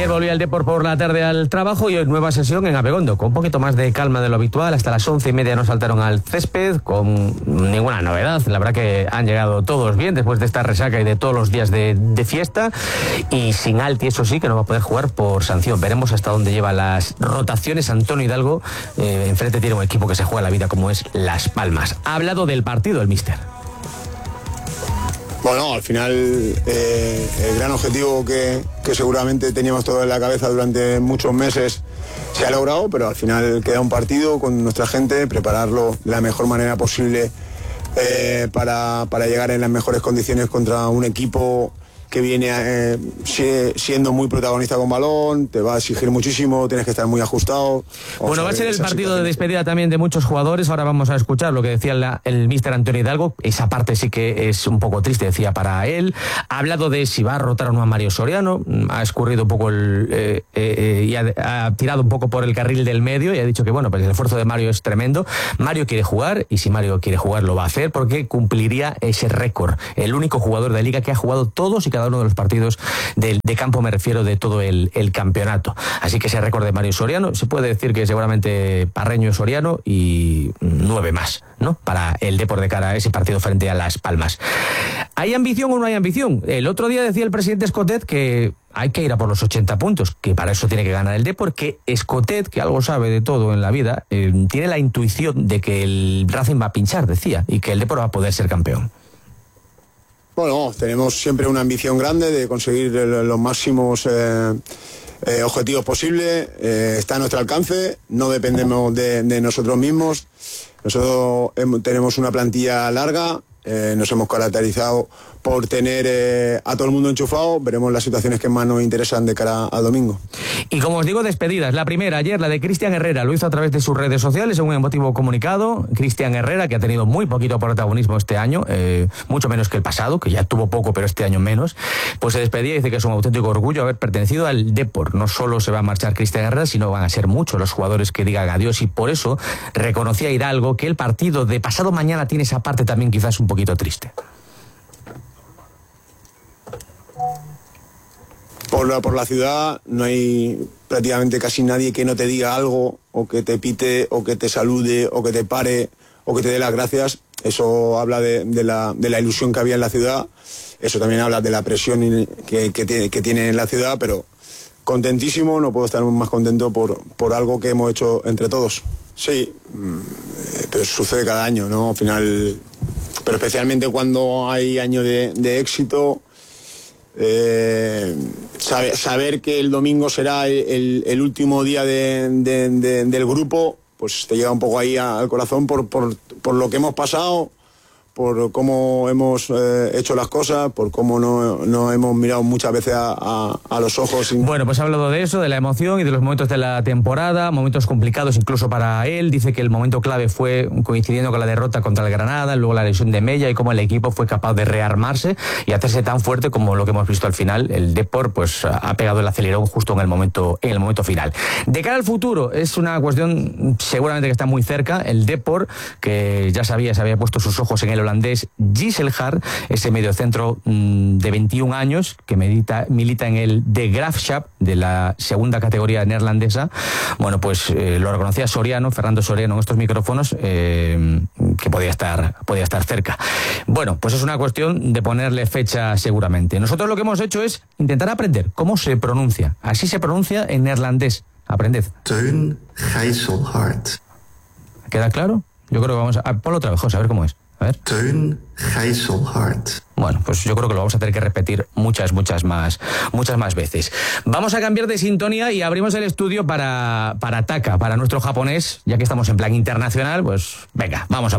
volvía el Depor por la tarde al trabajo y hoy nueva sesión en Abegondo, con un poquito más de calma de lo habitual. Hasta las 11:30 no saltaron al césped, con ninguna novedad. La verdad que han llegado todos bien después de esta resaca y de todos los días de fiesta. Y sin Alti, eso sí, que no va a poder jugar por sanción. Veremos hasta dónde lleva las rotaciones Antonio Hidalgo. Enfrente tiene un equipo que se juega la vida como es Las Palmas. Ha hablado del partido el míster. Bueno, al final el gran objetivo que seguramente teníamos todo en la cabeza durante muchos meses se ha logrado, pero al final queda un partido con nuestra gente, prepararlo de la mejor manera posible para llegar en las mejores condiciones contra un equipo que viene siendo muy protagonista con balón, te va a exigir muchísimo, tienes que estar muy ajustado. Bueno, va a ser el partido de despedida también de muchos jugadores. Ahora vamos a escuchar lo que decía el míster Antonio Hidalgo. Esa parte sí que es un poco triste, decía, para él. Ha hablado de si va a rotar o no a Mario Soriano, ha escurrido un poco y ha tirado un poco por el carril del medio y ha dicho que bueno, pues el esfuerzo de Mario es tremendo. Mario quiere jugar y si Mario quiere jugar lo va a hacer porque cumpliría ese récord. El único jugador de Liga que ha jugado todos y cada uno de los partidos de campo, me refiero, de todo el campeonato. Así que ese récord de Mario Soriano, se puede decir que seguramente Parreño, Soriano y 9 más, ¿no? Para el Depor de cara a ese partido frente a Las Palmas. ¿Hay ambición o no hay ambición? El otro día decía el presidente Escotet que hay que ir a por los 80 puntos, que para eso tiene que ganar el Depor, que Escotet, que algo sabe de todo en la vida, tiene la intuición de que el Racing va a pinchar, decía, y que el Depor va a poder ser campeón. Bueno, tenemos siempre una ambición grande de conseguir los máximos objetivos posibles. Está a nuestro alcance, no dependemos de nosotros mismos. Nosotros tenemos una plantilla larga, nos hemos caracterizado por tener a todo el mundo enchufado. Veremos las situaciones que más nos interesan de cara al domingo. Y como os digo, despedidas. La primera, ayer, la de Cristian Herrera, lo hizo a través de sus redes sociales en un emotivo comunicado. Cristian Herrera, que ha tenido muy poquito protagonismo este año, mucho menos que el pasado, que ya tuvo poco, pero este año menos, pues se despedía y dice que es un auténtico orgullo haber pertenecido al Depor. No solo se va a marchar Cristian Herrera, sino van a ser muchos los jugadores que digan adiós, y por eso reconocía Hidalgo que el partido de pasado mañana tiene esa parte también quizás un poquito triste. Por la ciudad no hay prácticamente casi nadie que no te diga algo, o que te pite, o que te salude, o que te pare, o que te dé las gracias. Eso habla de la ilusión que había en la ciudad. Eso también habla de la presión que tiene en la ciudad, pero contentísimo, no puedo estar más contento por algo que hemos hecho entre todos. Sí, pero sucede cada año, ¿no? Al final, pero especialmente cuando hay años de éxito. Saber que el domingo será el último día del grupo, pues te llega un poco ahí al corazón por lo que hemos pasado, por cómo hemos hecho las cosas, por cómo no hemos mirado muchas veces a los ojos. Bueno, pues ha hablado de eso, de la emoción y de los momentos de la temporada, momentos complicados incluso para él. Dice que el momento clave fue coincidiendo con la derrota contra el Granada, luego la lesión de Mella, y cómo el equipo fue capaz de rearmarse y hacerse tan fuerte como lo que hemos visto al final. El Depor pues ha pegado el acelerón justo en el momento final. De cara al futuro, es una cuestión seguramente que está muy cerca. El Depor, que ya sabía, se había puesto sus ojos en el holandés Gisselhard, ese mediocentro de 21 años que milita en el De Graafschap de la segunda categoría neerlandesa. Bueno, pues lo reconocía Fernando Soriano en estos micrófonos, que podía estar cerca. Bueno, pues es una cuestión de ponerle fecha seguramente. Nosotros lo que hemos hecho es intentar aprender cómo se pronuncia. Así se pronuncia en neerlandés. Aprended. Teun Gisselhard. ¿Queda claro? Yo creo que vamos a... Ponlo otra vez, José, a ver cómo es. A ver. Teun Gisselhard. Bueno, pues yo creo que lo vamos a tener que repetir muchas más veces. Vamos a cambiar de sintonía y abrimos el estudio para Taka, para nuestro japonés, ya que estamos en plan internacional, pues venga, vamos a